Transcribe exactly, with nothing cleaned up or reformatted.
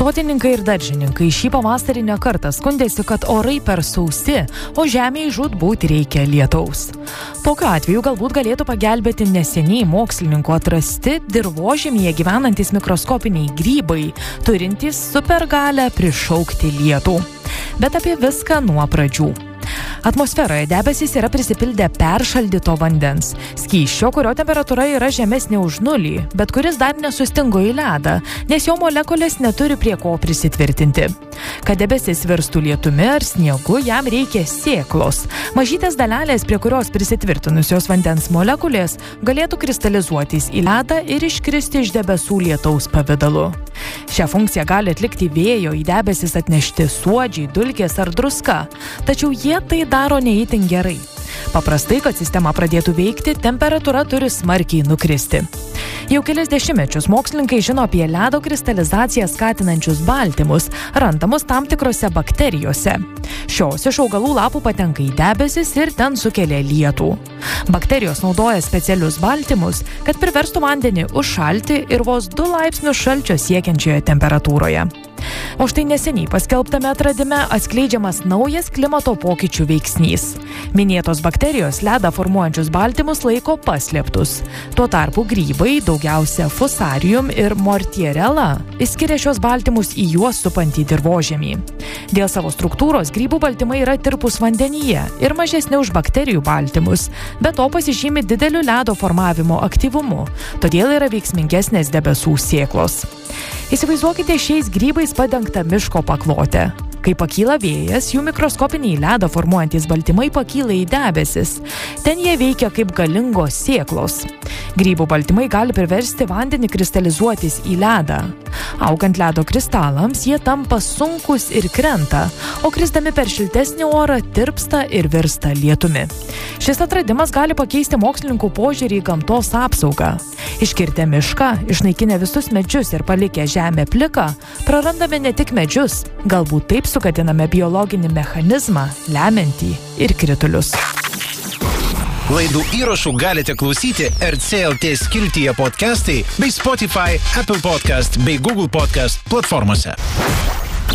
Sodininkai ir daržininkai šį pavasarį ne kartą skundėsi, kad orai per sausi, o žemėje žūtbūt reikia lietaus. Tokiu atveju galbūt galėtų pagelbėti neseniai mokslininkų atrasti dirvožemyje gyvenantys mikroskopiniai grybai, turintys supergalę prišaukti lietų. Bet apie viską nuo pradžių. Atmosferoje debesys yra prisipildę peršaldyto vandens, skysčio, kurio temperatūra yra žemesnė už nulį, bet kuris dar nesustingo į ledą, nes jo molekulės neturi prie ko prisitvirtinti. Kad debesis virstų lietumi ar sniegu, jam reikia sėklos. Mažytės dalelės, prie kurios prisitvirtinusios vandens molekulės, galėtų kristalizuotis į ledą ir iškristi iš debesų lietaus pavidalu. Šią funkciją gali atlikti vėjo į debesis atnešti suodžiai, dulkės ar druska, tačiau jie tai daro neįtin gerai. Paprastai, kad sistema pradėtų veikti, temperatūra turi smarkiai nukristi. Jau kelias dešimtmečius mokslininkai žino apie ledo kristalizaciją skatinančius baltymus, randamus tam tikrose bakterijose. Šios iš augalų lapų patenka į debesis ir ten sukelia lietų. Bakterijos naudoja specialius baltymus, kad priverstų vandenį užšalti ir vos du laipsnius šalčio siekiančioje temperatūroje. O štai neseniai paskelbtame atradime atskleidžiamas naujas klimato pokyčių veiksnys. Minėtos bakterijos ledą formuojančius baltymus laiko paslėptus. Tuo tarpu grybai, daugiausia Fusarium ir Mortierella, išskiria šios baltymus į juos supantį dirvožemį. Dėl savo struktūros grybų baltymai yra tirpūs vandenyje ir mažesni už bakterijų baltymus, bet to pasižymi dideliu ledo formavimo aktyvumu, todėl yra veiksmingesnės debesų sėklos. Įsivaizduokite šiais grybais padengtą miško paklotę. Kai pakyla vėjas, jų mikroskopiniai ledą formuojantys baltymai pakyla į debesis. Ten jie veikia kaip galingos sėklos. Grybų baltymai gali priversti vandenį kristalizuotis į ledą. Augant ledo kristalams, jie tampa sunkus ir krenta, o krisdami per šiltesnį orą tirpsta ir virsta lietumi. Šis atradimas gali pakeisti mokslininkų požiūrį į gamtos apsaugą. Iškirtę mišką, išnaikinę visus medžius ir palikę žemę pliką, prarandame ne tik medžius, galbūt taip sugadiname biologinį mechanizmą, lemiantį ir kritulius. Laidų įrašų galite klausyti R C L T skiltyje podcastai bei Spotify, Apple Podcast bei Google Podcast platformose.